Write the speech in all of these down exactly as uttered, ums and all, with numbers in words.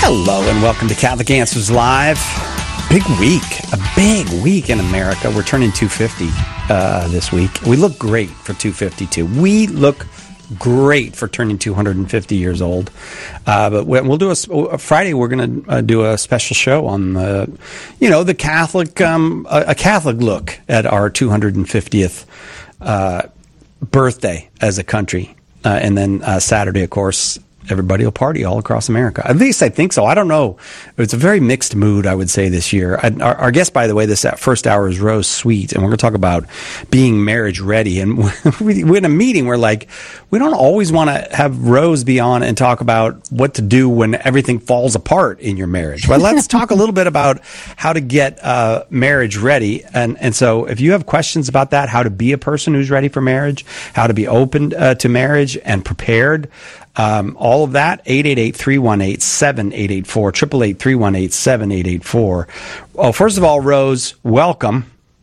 Hello and welcome to Catholic Answers Live. Big week, a big week in America. We're turning two fifty uh, this week. We look great for two fifty-two. We look great for turning two hundred fifty years old. Uh, but we'll do a Friday. We're going to uh, do a special show on the, you know, the Catholic, um, a, a Catholic look at our two hundred fiftieth uh, birthday as a country. Uh, and then uh, Saturday, of course, everybody will party all across America. At least I think so. I don't know. It's a very mixed mood, I would say, this year. I, our, our guest, by the way, this first hour is Rose Sweet, and we're going to talk about being marriage ready. And we, we're in a meeting where, like, we don't always want to have Rose be on and talk about what to do when everything falls apart in your marriage. But let's talk a little bit about how to get uh, marriage ready. And, and so if you have questions about that, how to be a person who's ready for marriage, how to be open uh, to marriage and prepared, Um, all of that, eight eight eight, three one eight, seven eight eight four, eight eight eight, three one eight, seven eight eight four. Well, first of all, Rose, welcome.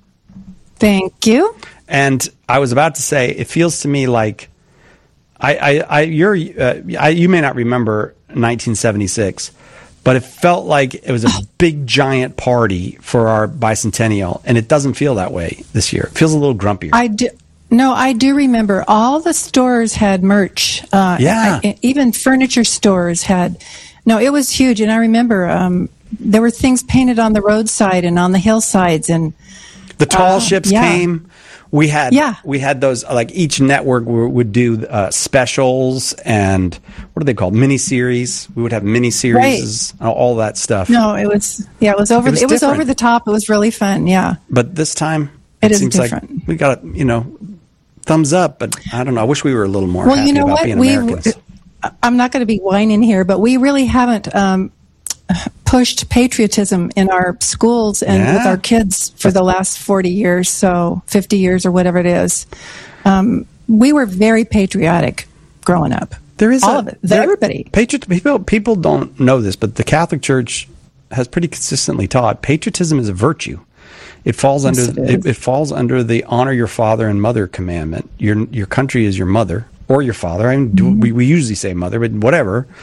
Thank you. And I was about to say, it feels to me like I, I, I you're, uh, I, you may not remember nineteen seventy-six, but it felt like it was a big, giant party for our bicentennial, and it doesn't feel that way this year. It feels a little grumpier. I do. No, I do remember all the stores had merch. Uh, yeah. I, even furniture stores had. No, it was huge. And I remember um, there were things painted on the roadside and on the hillsides. And the tall uh, ships yeah. came. We had yeah. we had those, like, each network would do uh, specials and what are they called? Miniseries. We would have miniseries, right. all that stuff. No, it was yeah, it was over. It was, it was over the top. It was really fun. Yeah. But this time, it, it is seems different. like we got, you know, thumbs up. But I don't know. I wish we were a little more well, happy you know about what? being we, Americans. I'm not going to be whining here, but we really haven't um, pushed patriotism in our schools and yeah. with our kids for the last forty years, so fifty years or whatever it is. Um, we were very patriotic growing up. There is all a, of it. There, everybody. Patriot people people don't know this, but the Catholic Church has pretty consistently taught patriotism is a virtue. It falls yes, under it, it, it falls under the honor your father and mother commandment. Your your country is your mother or your father. I mean, mm-hmm. we we usually say mother, but whatever.